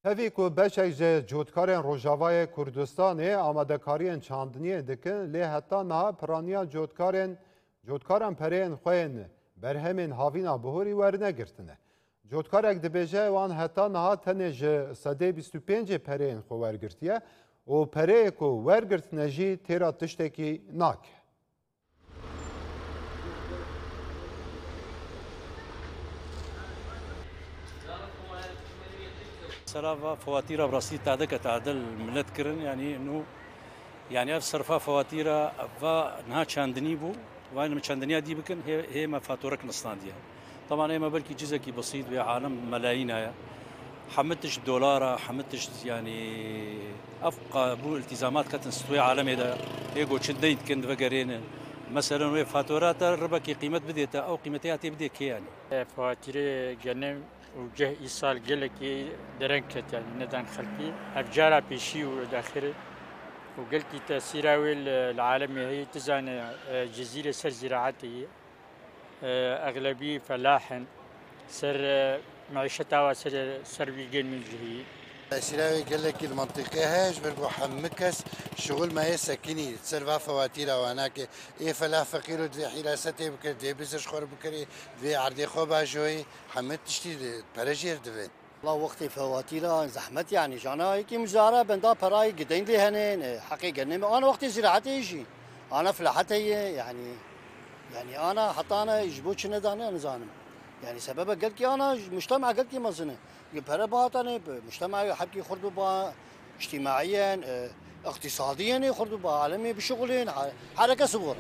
هەوی ku beşek ji cotkarên Rojavayê Kurdistanê amadekariyên çandiniyê dikin lê heta niha piraniya cotkaran pereyên xwe yên berhemên havîna bihorî wernegirtine. Cotkarek dibêje wan heta niha tenê ji sedê 25 pereyên xwe wergirtiye û pereyê ku wergirtine jî têra tiştekî nake. صراحة فواتير براسي تعدك تعدل ملت كرن يعني انه يعني صرفا فواتير فا نها چاندني بو وين چاندنيا دي بكن هي ما فاتورك نصانديا طبعا هي ما بلكي جزء بسيط بعالم ملايين هيا حمتش دولار حمتش يعني افقى بو التزامات كتنستوي عالمي ده هيجو تشدين كند فقرين مثلا وي فاتورات ربكي قيمه بديتها او قيمتها تبديك يعني فواتير جنم وجه إيصال قالك درنكت يعني ندان خلقي أفجارا بيشي وداخل وقالك تأثيراوي العالمي هي تزان جزيرة سر زراعتي أغلبية فلاحا سر معيشتها وسر سرويجين من جهي سيراوي قال لك المنطقة هاش برجو حمكس شغل ما هي سكني تصرف فواتير وهناك إيه فلاح فقير ودي حراسته بكر دي بزش خور بكري دي عرضي خوبا جوي حمد تشتي برجير دفن والله وقت فواتير زحمت يعني جانا هيك مزارع بندا براي قدين لي هنين حقيقة أنا وقت زراعتي يجي أنا فلاحتي يعني أنا حتى أنا يجبوش نداني أنا زانم يعني سببها قلت لي أنا مجتمع قلت لي مزنة يبهر باطني مجتمعي حبكي خردوا با اجتماعيا اقتصاديا خردوا با عالمي بشغلين حركة صغيرة.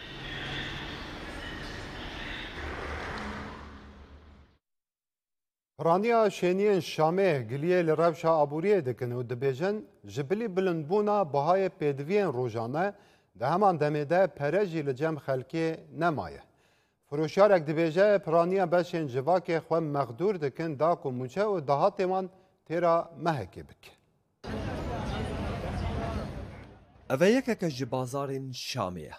Piraniya şeniyên Şamê giliyê li rewşa aboriyê dikin û dibêjin ji bilî bilindbûna bihayê pêdiviyên rojane di heman demê de pere jî li cem xelkê nemaye. Firoşyarek dibêje piraniya beşên civakê xwe mexdûr dikin da ku mûçe û dahatê wan têra mehekê bike. Ev e yekeke ji bazarên Şamê ye.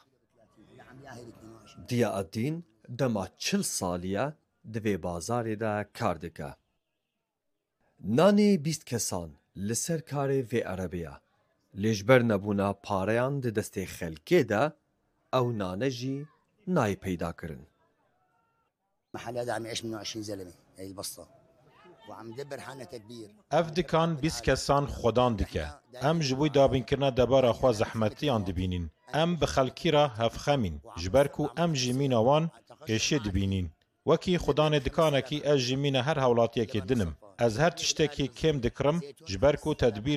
Diya Eddîn dema 40 salî ye di vê bazarê de kar dike. Nanê 20 kesan li ser karê vê erebeya. Lê ji ber nebûna pareyan di destê xelkê de ew nane jî nayê peyda kirin. محل هذا عم يعيش منه 20 زلمه هي البسطه وعم دبر حانه تدبير ev dikan 20 kesan xwedan dike em ji bo dabînkirina debara xwe zehmetiyan dibînin em bi xelkî re hevxemîn ji ber ku em jî mîna wan êşî dibînin wekî xudanê dikanekî ez jî mîna her hewlatiyekê dinim ez her tiştekî kêm dikirim ji ber ku tedbîr